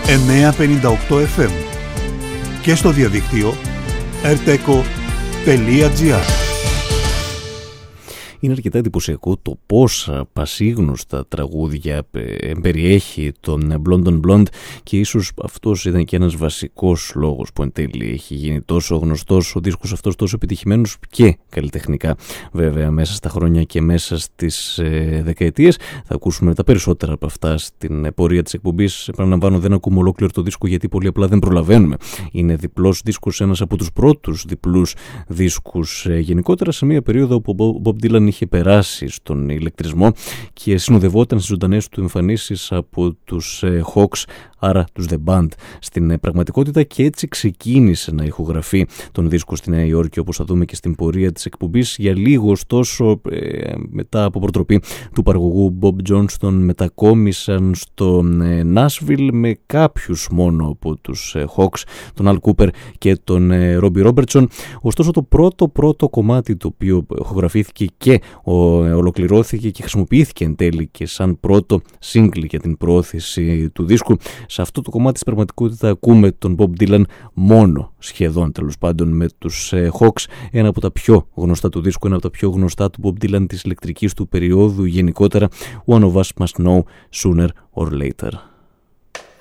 958 FM και στο διαδίκτυο rteco.gr. Είναι αρκετά εντυπωσιακό το πόσα πασίγνωστα τραγούδια περιέχει τον Blonde on Blonde και ίσως αυτός ήταν και ένας βασικός λόγος που εν τέλει έχει γίνει τόσο γνωστός ο δίσκος αυτός, τόσο επιτυχημένος και καλλιτεχνικά βέβαια μέσα στα χρόνια και μέσα στις δεκαετίες. Θα ακούσουμε τα περισσότερα από αυτά στην πορεία της εκπομπής. Επαναλαμβάνω, δεν ακούμε ολόκληρο το δίσκο γιατί πολύ απλά δεν προλαβαίνουμε. Είναι διπλός δίσκος, ένας από τους πρώτους διπλούς δίσκους γενικότερα σε μια περίοδο όπου ο Bob Dylan είχε περάσει στον ηλεκτρισμό και συνοδευόταν στις ζωντανές του εμφανίσεις από τους Hawks, άρα τους The Band στην πραγματικότητα, και έτσι ξεκίνησε να ηχογραφεί τον δίσκο στη Νέα Υόρκη, όπως θα δούμε και στην πορεία της εκπομπής. Για λίγο ωστόσο μετά από προτροπή του παραγωγού Bob Johnston μετακόμισαν στο Nashville με κάποιους μόνο από τους Hawks, τον Al Cooper και τον Robbie Robertson. Ωστόσο το πρώτο κομμάτι το οποίο ηχογραφήθηκε και ολοκληρώθηκε και χρησιμοποιήθηκε εν τέλει και σαν πρώτο single για την προώθηση του δίσκου, σε αυτό το κομμάτι στην πραγματικότητα ακούμε τον Bob Dylan μόνο, σχεδόν τέλος πάντων, με τους Hawks, ένα από τα πιο γνωστά του δίσκου, ένα από τα πιο γνωστά του Bob Dylan της ηλεκτρικής του περίοδου γενικότερα, One of Us Must Know Sooner or Later.